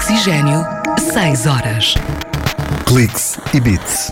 Oxigênio, 6 horas. Cliques e Beats.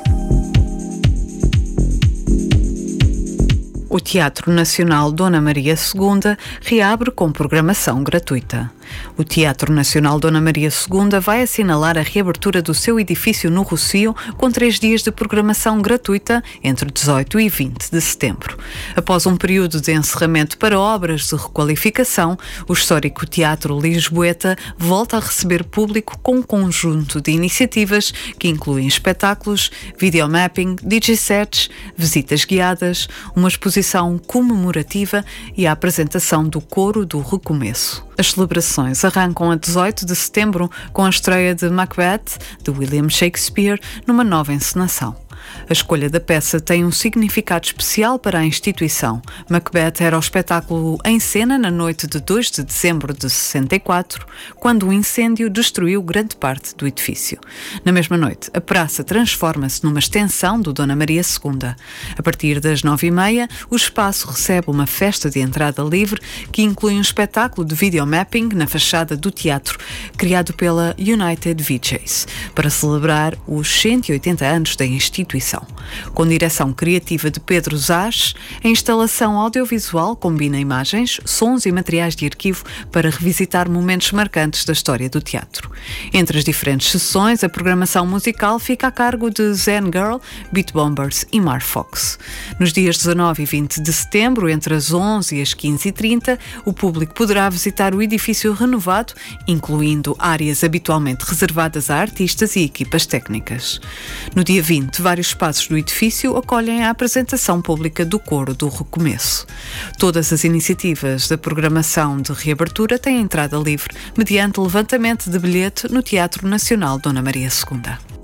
O Teatro Nacional Dona Maria II reabre com programação gratuita. O Teatro Nacional Dona Maria II vai assinalar a reabertura do seu edifício no Rossio com 3 dias de programação gratuita entre 18 e 20 de setembro. Após um período de encerramento para obras de requalificação, o histórico Teatro Lisboeta volta a receber público com um conjunto de iniciativas que incluem espetáculos, videomapping, digisets, visitas guiadas, uma exposição comemorativa e a apresentação do Coro do Recomeço. As celebrações arrancam a 18 de setembro com a estreia de Macbeth, de William Shakespeare, numa nova encenação. A escolha da peça tem um significado especial para a instituição. Macbeth era o espetáculo em cena na noite de 2 de dezembro de 64, quando um incêndio destruiu grande parte do edifício. Na mesma noite, a praça transforma-se numa extensão do Dona Maria II. A partir das 9h30, o espaço recebe uma festa de entrada livre que inclui um espetáculo de videomapping na fachada do teatro, criado pela United VJs, para celebrar os 180 anos da instituição. Com direção criativa de Pedro Zás, a instalação audiovisual combina imagens, sons e materiais de arquivo para revisitar momentos marcantes da história do teatro. Entre as diferentes sessões, a programação musical fica a cargo de Zen Girl, Beat Bombers e Mar Fox. Nos dias 19 e 20 de setembro, entre as 11 e as 15h30, o público poderá visitar o edifício renovado, incluindo áreas habitualmente reservadas a artistas e equipas técnicas. No dia 20, vários espaços do edifício acolhem a apresentação pública do Coro do Recomeço. Todas as iniciativas da programação de reabertura têm entrada livre, mediante levantamento de bilhete no Teatro Nacional Dona Maria II.